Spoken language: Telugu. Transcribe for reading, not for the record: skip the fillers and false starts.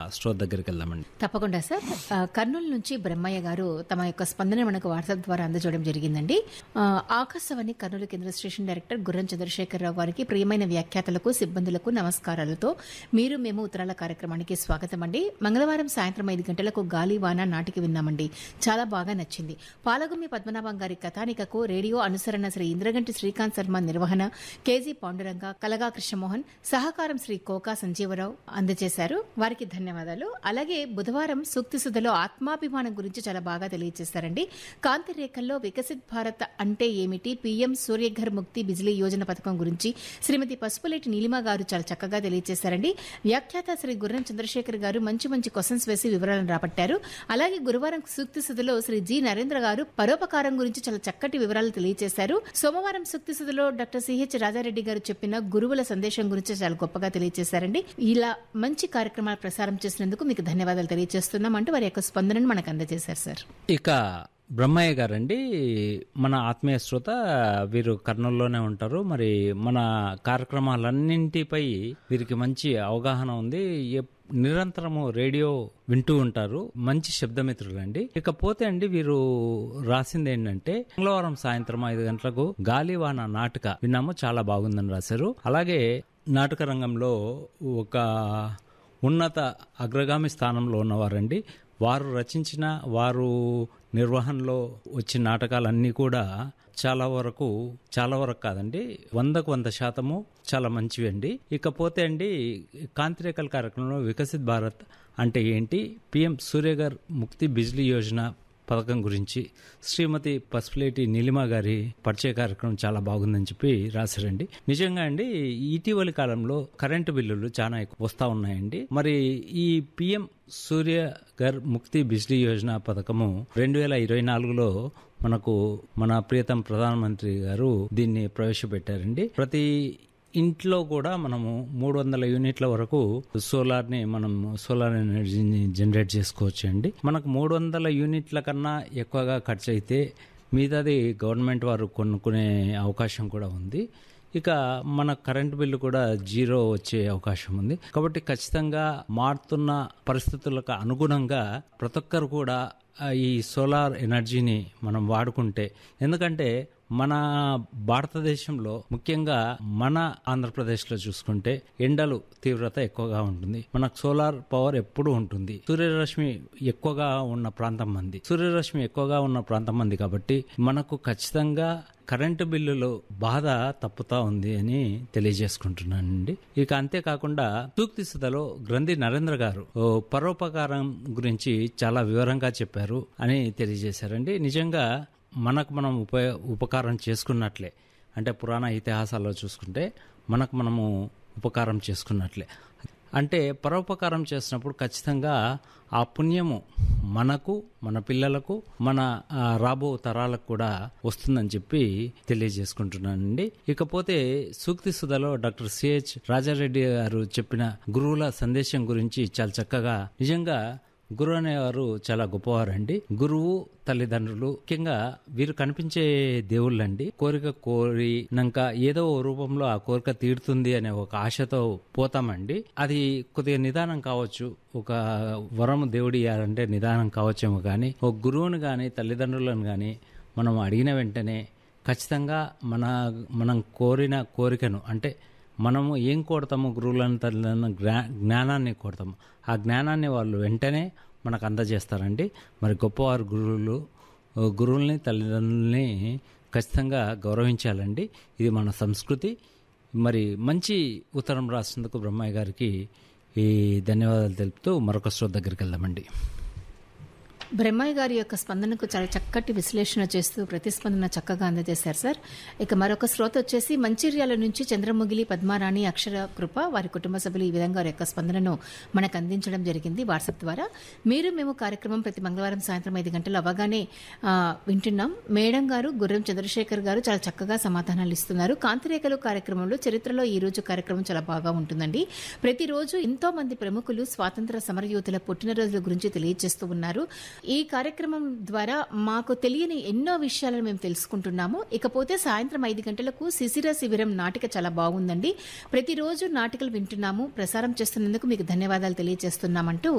స్టోర్ దగ్గరికి వెళ్దామండి. తప్పకుండా సార్. కర్నూలు నుంచి బ్రహ్మయ్య గారు తమ యొక్క స్పందన మనకు వాట్సాప్ ద్వారా అందజేయడం జరిగిందండి. ఆకాశవాణి కర్నూలు కేంద్ర స్టేషన్ డైరెక్టర్ గుర్రం చంద్రశేఖరరావు గారికి ప్రియమైన వ్యాఖ్యాతలకు సిబ్బందులకు నమస్కారాలతో మీరు మేము ఉత్తరాల కార్యక్రమానికి స్వాగతం అండి. మంగళవారం సాయంత్రం 5 గంటలకు గాలివాన నాటికి విన్నామండి. చాలా బాగా నచ్చింది. పాలగుమ్మి పద్మనాభం గారి కథానికకు రేడియో అనుసరణ శ్రీ ఇంద్రగంటి శ్రీకాంత్ శర్మ నిర్వహణ, కేజీ పాండురంగ, కలగా కృష్ణమోహన్, సహకారం శ్రీ కోకా సంజీవరావు అందజేశారు. వారికి ధన్యవాదాలు. అలాగే బుధవారం సూక్తి సుధలో ఆత్మాభిమానం గురించి చాలా బాగా తెలియజేశారండి. కాంతి రేఖల్లో వికసిత్ భారత్ అంటే ఏమిటి, పీఎం సూర్యఘర్ ముక్తి బిజిలీ యోజన పథకం గురించి శ్రీమతి పసుపులేటి నీలిమ గారు చాలా చక్కగా తెలియజేశారండి. వ్యాఖ్యాత శ్రీ గుర్రం చంద్రశేఖర్ గారు మంచి మంచి క్వశ్చన్స్ వేసి వివరాలను రాబట్టారు. అలాగే గురువారం సూక్తి సుధలో శ్రీ జి నరేంద్ర గారు పరోపకారం గురించి చాలా చక్కటి వివరాలు తెలియజేశారు. సోమవారం సూక్తి సుధలో డాక్టర్ సిహెచ్ రాజారెడ్డి గారు చెప్పిన గురువుల సందేశం గురించి చాలా గొప్పగా తెలియజేశారండి. ఇలా మంచి కార్యక్రమాలు ప్రసారం చేసినందుకు మీకు ధన్యవాదాలు తెలియజేస్తున్నాం అంటూ వారి యొక్క స్పందనను మనకు అందజేశారు సార్. ఇక బ్రహ్మయ్య గారండి, మన ఆత్మీయ శ్రోత, వీరు కర్నూలులోనే ఉంటారు. మరి మన కార్యక్రమాలన్నింటిపై వీరికి మంచి అవగాహన ఉంది. నిరంతరము రేడియో వింటూ ఉంటారు. మంచి శబ్దమిత్రులండి. ఇకపోతే అండి వీరు రాసింది ఏంటంటే, మంగళవారం సాయంత్రం 5 గంటలకు గాలివాన నాటక విన్నాము, చాలా బాగుందని రాశారు. అలాగే నాటక రంగంలో ఒక ఉన్నత అగ్రగామి స్థానంలో ఉన్నవారండి. వారు రచించిన, వారు నిర్వహణలో వచ్చిన నాటకాలన్నీ కూడా చాలా వరకు కాదండి, 100% చాలా మంచివి అండి. ఇకపోతే అండి కాంతిరేఖల కార్యక్రమంలో వికసిత్ భారత్ అంటే ఏంటి, పిఎం సూర్యఘర్ ముక్తి బిజిలీ యోజన పథకం గురించి శ్రీమతి పసుపులేటి నీలిమ గారి పరిచయ కార్యక్రమం చాలా బాగుందని చెప్పి రాశారండి. నిజంగా అండి ఇటీవలి కాలంలో కరెంటు బిల్లులు చాలా ఎక్కువ వస్తా ఉన్నాయండి. మరి ఈ పిఎం సూర్యఘర్ ముక్తి బిజిలీ యోజన పథకము 2024లో మనకు మన ప్రియతమ ప్రధానమంత్రి గారు దీన్ని ప్రవేశపెట్టారండి. ప్రతి ఇంట్లో కూడా మనము 300 యూనిట్ల వరకు సోలార్ ఎనర్జీని జనరేట్ చేసుకోవచ్చు అండి. మనకు 300 యూనిట్ల కన్నా ఎక్కువగా ఖర్చు అయితే మిగతాది గవర్నమెంట్ వారు కొనుక్కునే అవకాశం కూడా ఉంది. ఇక మన కరెంటు బిల్లు కూడా 0 వచ్చే అవకాశం ఉంది. కాబట్టి ఖచ్చితంగా మారుతున్న పరిస్థితులకు అనుగుణంగా ప్రతి ఒక్కరు కూడా ఈ సోలార్ ఎనర్జీని మనం వాడుకుంటే, ఎందుకంటే మన భారతదేశంలో ముఖ్యంగా మన ఆంధ్రప్రదేశ్లో చూసుకుంటే ఎండలు తీవ్రత ఎక్కువగా ఉంటుంది. మనకు సోలార్ పవర్ ఎప్పుడూ ఉంటుంది. సూర్యరశ్మి ఎక్కువగా ఉన్న ప్రాంతం మంది కాబట్టి మనకు ఖచ్చితంగా కరెంటు బిల్లులో బాధ తప్పుతా ఉంది అని తెలియజేసుకుంటున్నానండి. ఇక అంతేకాకుండా సూక్తి సుధలో గ్రంథి నరేంద్ర గారు పరోపకారం గురించి చాలా వివరంగా చెప్పారు అని తెలియజేశారండి. నిజంగా మనకు మనం ఉపకారం చేసుకున్నట్లే, అంటే పురాణ ఇతిహాసాల్లో చూసుకుంటే మనము ఉపకారం చేసుకున్నట్లే. అంటే పరోపకారం చేసినప్పుడు ఖచ్చితంగా ఆ పుణ్యము మనకు, మన పిల్లలకు, మన రాబో తరాలకు కూడా వస్తుందని చెప్పి తెలియజేసుకుంటున్నానండి. ఇకపోతే సూక్తి సుధలో డాక్టర్ సిహెచ్ రాజారెడ్డి గారు చెప్పిన గురువుల సందేశం గురించి చాలా చక్కగా, నిజంగా గురువు అనేవారు చాలా గొప్పవారండి. గురువు, తల్లిదండ్రులు, ముఖ్యంగా వీరు కనిపించే దేవుళ్ళండి. కోరిక కోరినాక ఏదో రూపంలో ఆ కోరిక తీరుతుంది అనే ఒక ఆశతో పోతామండి. అది కొద్దిగా నిదానం కావచ్చు, ఒక వరం దేవుడి ఇవ్వాలంటే నిదానం కావచ్చేమో, కానీ ఒక గురువుని కానీ తల్లిదండ్రులను కానీ మనం అడిగిన వెంటనే ఖచ్చితంగా మనం కోరిన కోరికను, అంటే మనము ఏం కోడతాము, గురువులను తల్లిదండ్రులను జ్ఞానాన్ని కోడతాము. ఆ జ్ఞానాన్ని వాళ్ళు వెంటనే మనకు అందజేస్తారండి. మరి గొప్పవారు గురువుల్ని తల్లిదండ్రుల్ని ఖచ్చితంగా గౌరవించాలండి. ఇది మన సంస్కృతి. మరి మంచి ఉత్తరం రాసినందుకు బ్రహ్మయ్య గారికి ఈ ధన్యవాదాలు తెలుపుతూ మరొక శ్రోత దగ్గరికి వెళ్దామండి. బ్రహ్మయ్య గారి యొక్క స్పందనకు చాలా చక్కటి విశ్లేషణ చేస్తూ ప్రతిస్పందన చక్కగా అందజేశారు సార్. ఇక మరొక శ్రోత వచ్చేసి మంచిర్యాల నుంచి చంద్రముగిలి పద్మారాణి అక్షర కృప, వారి కుటుంబ సభ్యులు ఈ విధంగా వారి యొక్క స్పందనను మనకు అందించడం జరిగింది వాట్సాప్ ద్వారా. మీరు మేము కార్యక్రమం ప్రతి మంగళవారం సాయంత్రం 5 గంటలు అవగానే వింటున్నాం. మేడం గారు, గుర్రం చంద్రశేఖర్ గారు చాలా చక్కగా సమాధానాలు ఇస్తున్నారు. కాంతిరేఖలు కార్యక్రమంలో చరిత్రలో ఈ రోజు కార్యక్రమం చాలా బాగా ఉంటుందండి. ప్రతిరోజు ఎంతో మంది ప్రముఖులు స్వాతంత్ర సమరయోధుల పుట్టినరోజుల గురించి తెలియజేస్తూ ఉన్నారు. ఈ కార్యక్రమం ద్వారా మాకు తెలియని ఎన్నో విషయాలను మేము తెలుసుకుంటున్నాము. ఇకపోతే సాయంత్రం 5 గంటలకు శిశిర శిబిరం నాటిక చాలా బాగుందండి. ప్రతిరోజు నాటికలు వింటున్నాము. ప్రసారం చేస్తున్నందుకు మీకు ధన్యవాదాలు తెలియజేస్తున్నామంటూ